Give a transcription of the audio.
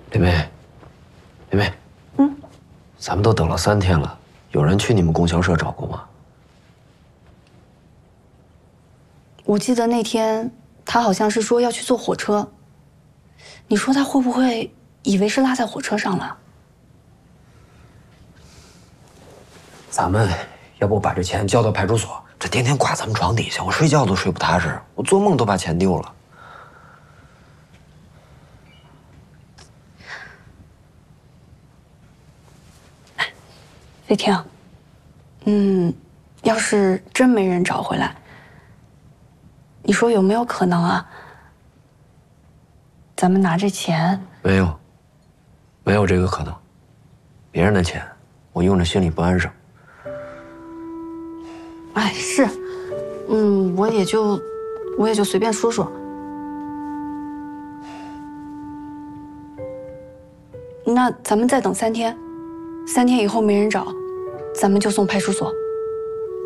妹妹，妹妹，咱们都等了3天了，有人去你们供销社找过吗？ 我记得那天他好像是说要去坐火车，你说他会不会以为是落在火车上了？ 咱们要不把这钱交到派出所？这天天挂咱们床底下，我睡觉都睡不踏实，我做梦都把钱丢了。 飞婷，要是真没人找回来，你说有没有可能啊？咱们拿这钱？ 没有，没有这个可能。别人的钱，我用着心里不安生。 哎，是，我也就随便说说。那咱们再等3天，3天以后没人找，咱们就送派出所。